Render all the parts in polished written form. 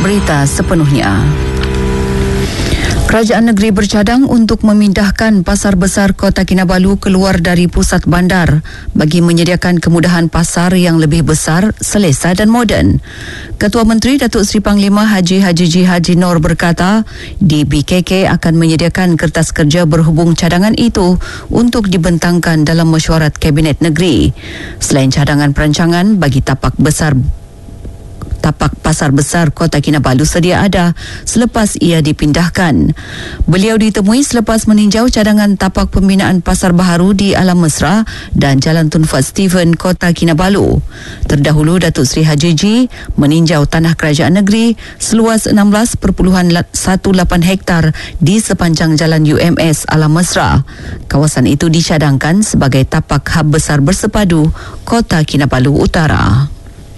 berita sepenuhnya. Kerajaan negeri bercadang untuk memindahkan pasar besar Kota Kinabalu keluar dari pusat bandar bagi menyediakan kemudahan pasar yang lebih besar, selesa dan moden. Ketua Menteri Datuk Seri Panglima Haji G. Haji Noor berkata, DBKK akan menyediakan kertas kerja berhubung cadangan itu untuk dibentangkan dalam mesyuarat Kabinet Negeri. Selain cadangan perancangan bagi tapak pasar besar Kota Kinabalu sedia ada selepas ia dipindahkan. Beliau ditemui selepas meninjau cadangan tapak pembinaan pasar baharu di Alam Mesra dan Jalan Tun Fat Stephen, Kota Kinabalu. Terdahulu Datuk Seri Haji G meninjau tanah kerajaan negeri seluas 16.18 hektar di sepanjang Jalan UMS Alam Mesra. Kawasan itu dicadangkan sebagai tapak hub besar bersepadu Kota Kinabalu Utara.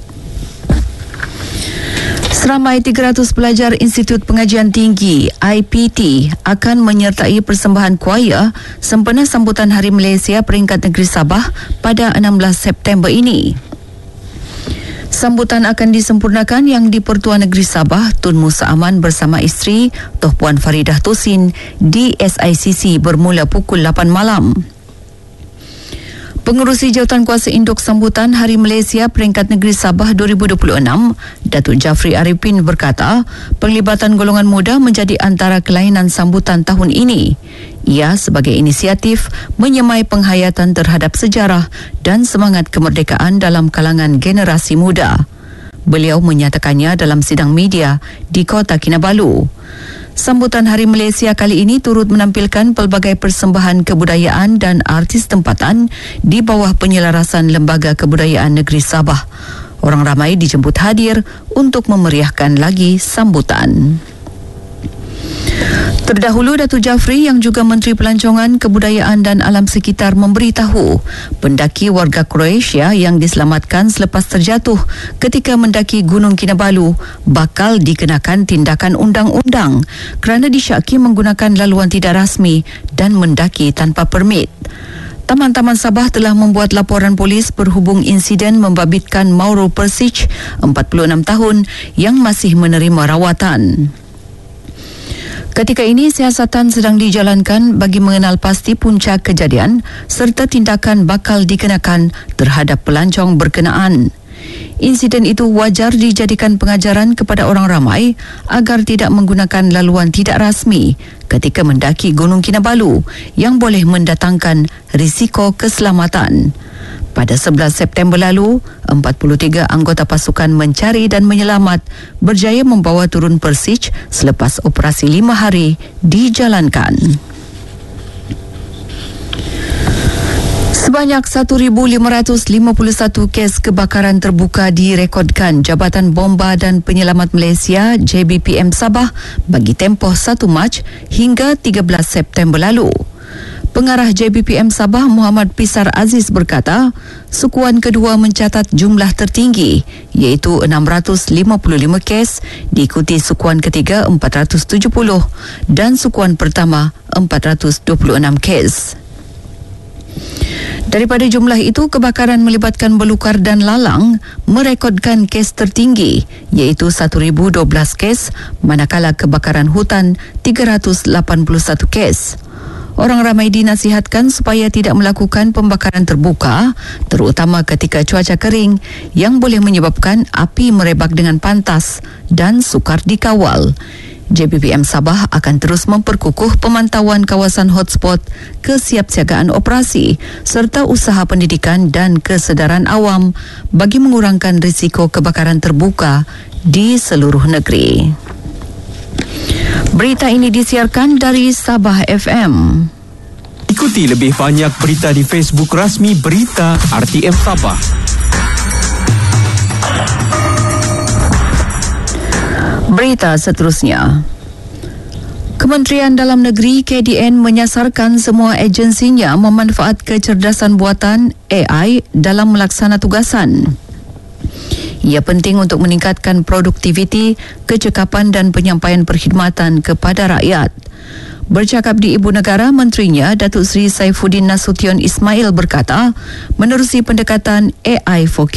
Seramai 300 pelajar Institut Pengajian Tinggi IPT akan menyertai persembahan kuaya sempena sambutan Hari Malaysia Peringkat Negeri Sabah pada 16 September ini. Sambutan akan disempurnakan yang di-Pertuan Negeri Sabah Tun Musa Aman bersama isteri Toh Puan Faridah Tosin di SICC bermula pukul 8 malam. Pengerusi Jawatan Kuasa Induk Sambutan Hari Malaysia Peringkat Negeri Sabah 2026, Datuk Jafri Arifin berkata, penglibatan golongan muda menjadi antara kelainan sambutan tahun ini. Ia sebagai inisiatif menyemai penghayatan terhadap sejarah dan semangat kemerdekaan dalam kalangan generasi muda. Beliau menyatakannya dalam sidang media di Kota Kinabalu. Sambutan Hari Malaysia kali ini turut menampilkan pelbagai persembahan kebudayaan dan artis tempatan di bawah penyelarasan Lembaga Kebudayaan Negeri Sabah. Orang ramai dijemput hadir untuk memeriahkan lagi sambutan. Terdahulu Datuk Jafri yang juga Menteri Pelancongan, Kebudayaan dan Alam Sekitar memberitahu pendaki warga Croatia yang diselamatkan selepas terjatuh ketika mendaki Gunung Kinabalu bakal dikenakan tindakan undang-undang kerana disyaki menggunakan laluan tidak rasmi dan mendaki tanpa permit. Taman-Taman Sabah telah membuat laporan polis berhubung insiden membabitkan Mauro Persic, 46 tahun, yang masih menerima rawatan. Ketika ini, siasatan sedang dijalankan bagi mengenal pasti puncak kejadian serta tindakan bakal dikenakan terhadap pelancong berkenaan. Insiden itu wajar dijadikan pengajaran kepada orang ramai agar tidak menggunakan laluan tidak rasmi ketika mendaki Gunung Kinabalu yang boleh mendatangkan risiko keselamatan. Pada 11 September lalu, 43 anggota pasukan mencari dan menyelamat berjaya membawa turun Persic selepas operasi 5 hari dijalankan. Sebanyak 1,551 kes kebakaran terbuka direkodkan Jabatan Bomba dan Penyelamat Malaysia JBPM Sabah bagi tempoh 1 Mac hingga 13 September lalu. Pengarah JBPM Sabah Muhammad Pisar Aziz berkata, sukuan kedua mencatat jumlah tertinggi iaitu 655 kes, diikuti sukuan ketiga 470 dan sukuan pertama 426 kes. Daripada jumlah itu, kebakaran melibatkan belukar dan lalang merekodkan kes tertinggi iaitu 1,012 kes, manakala kebakaran hutan 381 kes. Orang ramai dinasihatkan supaya tidak melakukan pembakaran terbuka, terutama ketika cuaca kering yang boleh menyebabkan api merebak dengan pantas dan sukar dikawal. JBPM Sabah akan terus memperkukuh pemantauan kawasan hotspot, kesiapsiagaan operasi serta usaha pendidikan dan kesedaran awam bagi mengurangkan risiko kebakaran terbuka di seluruh negeri. Berita ini disiarkan dari Sabah FM. Ikuti lebih banyak berita di Facebook rasmi Berita RTM Sabah. Berita seterusnya. Kementerian Dalam Negeri KDN menyasarkan semua agensinya memanfaat kecerdasan buatan AI dalam melaksana tugasan. Ia penting untuk meningkatkan produktiviti, kecekapan dan penyampaian perkhidmatan kepada rakyat. Bercakap di Ibu Negara, Menterinya Datuk Seri Saifuddin Nasution Ismail berkata, menerusi pendekatan AI for